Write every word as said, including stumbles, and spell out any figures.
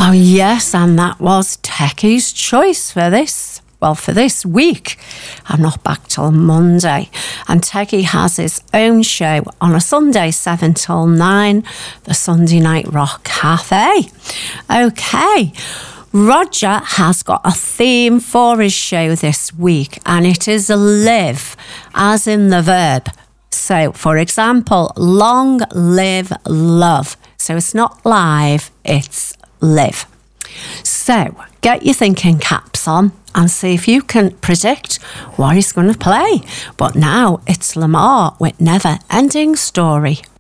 Oh, yes, and that was Techie's choice for this. Well, for this week. I'm not back till Monday. And Techie has his own show on a Sunday, seven till nine, the Sunday Night Rock Cafe. Okay. Roger has got a theme for his show this week, and it is live, as in the verb. So, for example, long live love. So it's not live, it's live. So, get your thinking caps on and see if you can predict what he's going to play. But now it's Lamar with Never Ending Story.